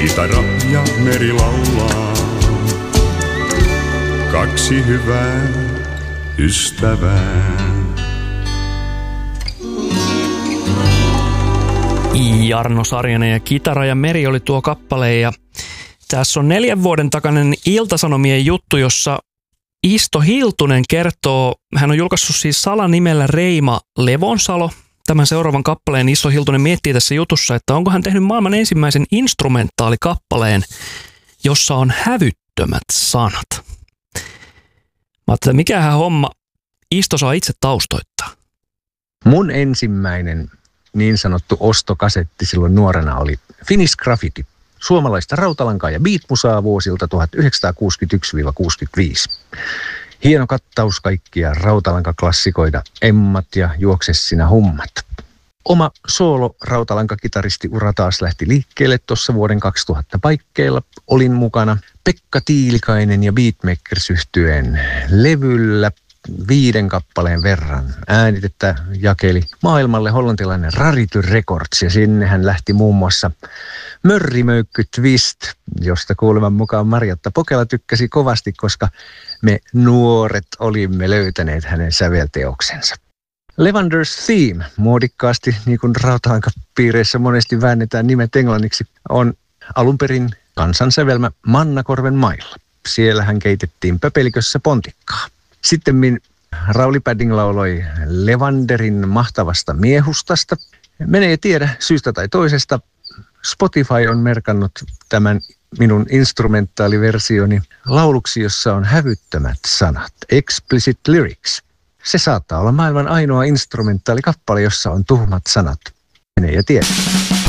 kitara ja meri laulaa. Kaksi hyvää ystävää. Jarno Sarjanen ja Kitara ja meri oli tuo kappale, ja tässä on 4 vuoden takainen Ilta-Sanomien juttu, jossa Isto Hiltunen kertoo, hän on julkaissut siis salanimellä Reima Levonsalo. Tämän seuraavan kappaleen Isto Hiltunen miettii tässä jutussa, että onko hän tehnyt maailman ensimmäisen instrumentaalikappaleen, jossa on hävyttömät sanat. Mä ajattelin, mikähän homma Isto saa itse taustoittaa. Mun ensimmäinen niin sanottu ostokasetti silloin nuorena oli Finnish Graffiti. Suomalaista rautalankaa ja beatmusaa vuosilta 1961-65. Hieno kattaus kaikkia rautalankaklassikoita, Emmat ja Juokse sinä hummat. Oma soolo-rautalankakitaristiura taas lähti liikkeelle tuossa vuoden 2000 paikkeilla. Olin mukana Pekka Tiilikainen ja Beatmakers-yhtyeen levyllä 5 kappaleen verran. Äänitettä jakeli maailmalle hollantilainen Rarity Records, ja sinne hän lähti muun muassa Mörrimöykky Twist, josta kuuleman mukaan Marjatta Pokela tykkäsi kovasti, koska me nuoret olimme löytäneet hänen sävelteoksensa. Levander's Theme, muodikkaasti niin kuin rautalankapiireissä monesti väännetään nimet englanniksi, on alun perin kansansävelmä Mannakorven mailla. Siellä hän keitettiin pöpelikössä pontikkaa. Sitten Rauli Padding lauloi Levanderin mahtavasta miehustasta. Menee tiedä syystä tai toisesta. Spotify on merkannut tämän minun instrumentaaliversioni lauluksi, jossa on hävyttömät sanat, explicit lyrics. Se saattaa olla maailman ainoa instrumentaalikappale, jossa on tuhmat sanat. Menee ja tiedä.